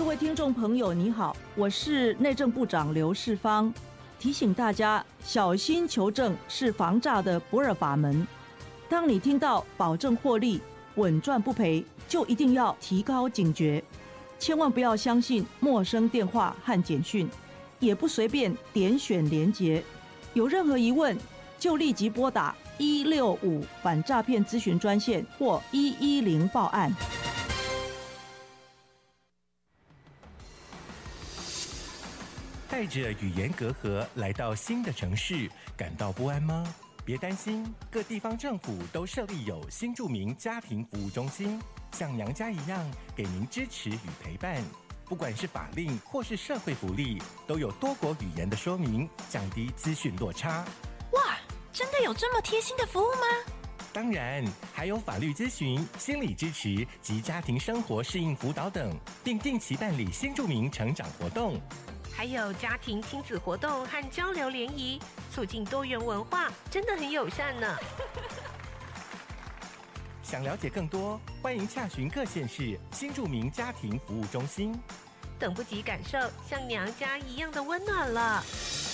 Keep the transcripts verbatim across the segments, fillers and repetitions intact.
各位听众朋友，你好，我是内政部长刘世芳，提醒大家小心求证是防诈的不二法门。当你听到保证获利、稳赚不赔，就一定要提高警觉，千万不要相信陌生电话和简讯，也不随便点选连结。有任何疑问，就立即拨打一六五反诈骗咨询专线或一一零报案。 带着语言隔阂来到新的城市，感到不安吗？别担心，各地方政府都设立有新住民家庭服务中心，像娘家一样给您支持与陪伴。不管是法令或是社会福利，都有多国语言的说明，降低资讯落差。 哇，真的有这么贴心的服务吗？ 当然，还有法律咨询、心理支持及家庭生活适应辅导等，并定期办理新住民成长活动。 还有家庭亲子活动和交流联谊，促进多元文化，真的很友善呢。 想了解更多，欢迎洽询各县市新住民家庭服务中心。 等不及感受像娘家一样的温暖了。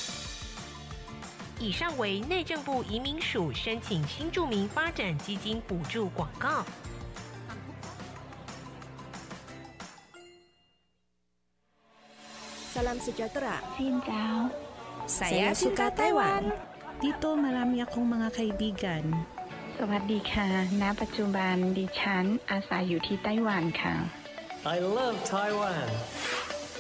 以上为内政部移民署申请新住民发展基金补助广告。 Salam sejahtera. Xin chào. Saya suka Taiwan. Dito marami akong mga kaibigan. สวัสดีค่ะ ณ ปัจจุบันดิฉันอาศัยอยู่ที่ไต้หวันค่ะ I love Taiwan.